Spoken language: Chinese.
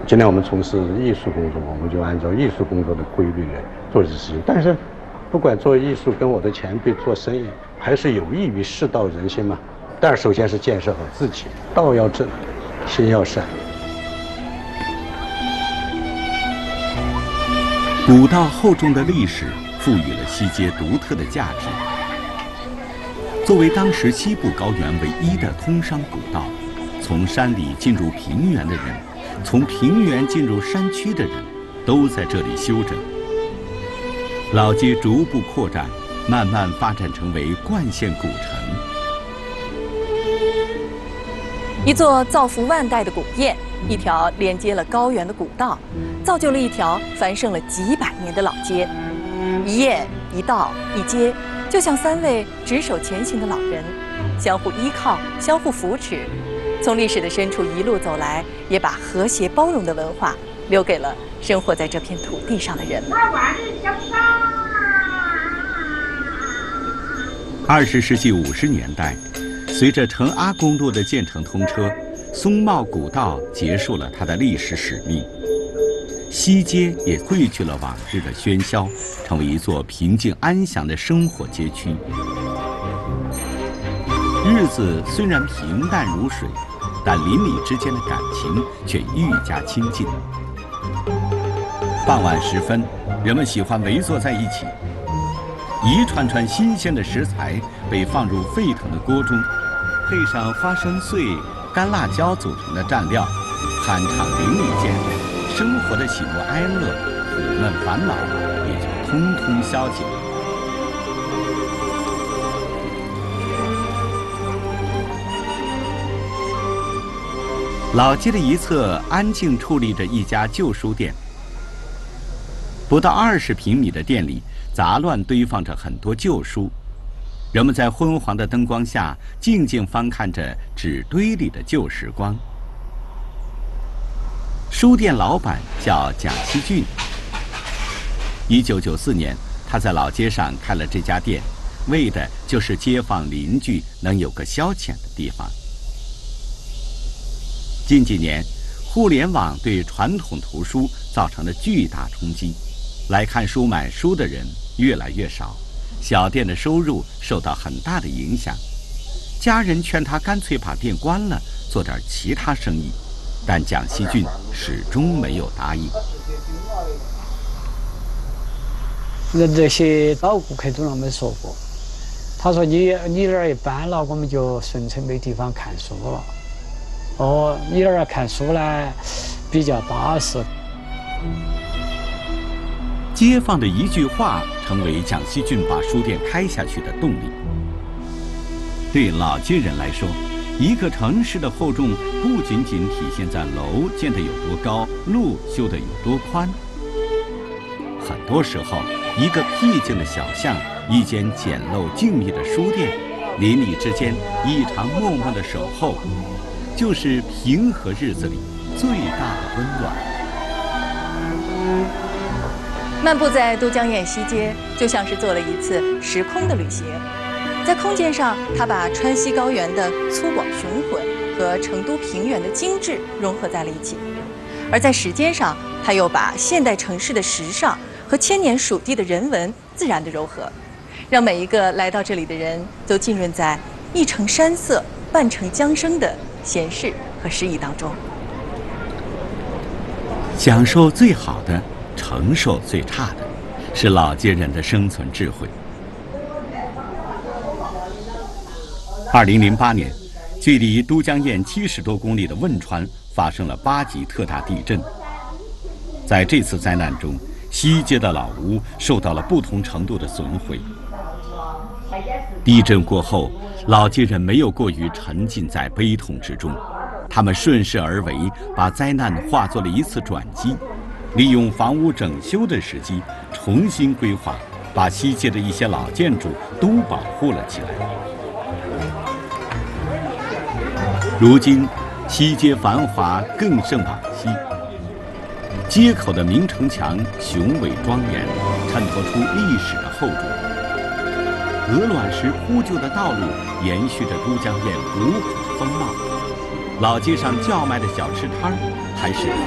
今天我们从事艺术工作，我们就按照艺术工作的规律来做这事情。但是，不管做艺术跟我的前辈做生意，还是有益于世道人心嘛。但是首先是建设好自己，道要正，心要善。 古道厚重的历史赋予了西街独特的价值。作为当时西部高原唯一的通商古道，从山里进入平原的人，从平原进入山区的人，都在这里休整。老街逐步扩展，慢慢发展成为冠县古城。 一座造福万代的古堰，一条连接了高原的古道，造就了一条繁盛了几百年的老街。一堰一道一街，就像三位执手前行的老人，相互依靠，相互扶持，从历史的深处一路走来，也把和谐包容的文化留给了生活在这片土地上的人们。 20世纪50年代，随着成阿公路的建成通车，松茂古道结束了它的历史使命，西街也褪去了往日的喧嚣，成为一座平静安详的生活街区。日子虽然平淡如水，但邻里之间的感情却愈加亲近。傍晚时分，人们喜欢围坐在一起，一串串新鲜的食材被放入沸腾的锅中，配上花生碎、干辣椒组成的蘸料，酣畅淋漓间，生活的喜怒哀乐、苦闷烦恼也就通通消解。老街的一侧安静矗立着一家旧书店，不到20平米的店里杂乱堆放着很多旧书，人们在昏黄的灯光下静静翻看着纸堆里的旧时光。书店老板叫蒋锡俊。1994年，他在老街上开了这家店，为的就是街坊邻居能有个消遣的地方。近几年，互联网对传统图书造成了巨大冲击，来看书买书的人越来越少，小店的收入受到很大的影响。家人劝他干脆把店关了，做点其他生意，但蒋锡俊始终没有答应。 这些老顾客都那么说过，他说你那儿一搬了，我们就顺城没地方看书了。哦，你那儿看书呢，比较巴适。 街坊的一句话成为蒋锡俊把书店开下去的动力。对老街人来说，一个城市的厚重不仅仅体现在楼建得有多高，路修得有多宽。很多时候，一个僻静的小巷，一间简陋静谧的书店，邻里之间一场默默的守候，就是平和日子里最大的温暖。 漫步在都江堰西街，就像是做了一次时空的旅行。在空间上，它把川西高原的粗犷雄浑和成都平原的精致融合在了一起；而在时间上，它又把现代城市的时尚和千年蜀地的人文自然的糅合，让每一个来到这里的人都浸润在一城山色半城江声的闲适和诗意当中。 享受最好的，承受最差的，是老街人的生存智慧。2008年，距离都江堰70多公里的汶川发生了8级特大地震。在这次灾难中，西街的老屋受到了不同程度的损毁。地震过后，老街人没有过于沉浸在悲痛之中，他们顺势而为，把灾难化作了一次转机，利用房屋整修的时机重新规划，把西街的一些老建筑都保护了起来。如今，西街繁华更胜往昔，街口的明城墙雄伟庄严，衬托出历史的厚重。鹅卵石铺就的道路延续着都江堰古朴风貌，老街上叫卖的小吃摊还是